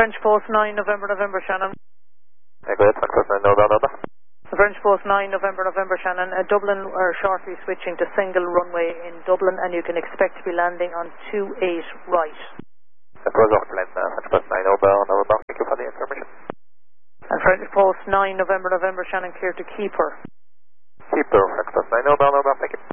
French Post 9 November November Shannon. Go ahead, French Post 9 November. French Post 9 November November Shannon. Dublin are shortly switching to single runway in Dublin, and you can expect to be landing on 28 right. That was off plan, French Post 9 November. Thank you for the information. And French Post 9 November November Shannon, clear to Keeper. Keeper, French Post 9 November, thank you.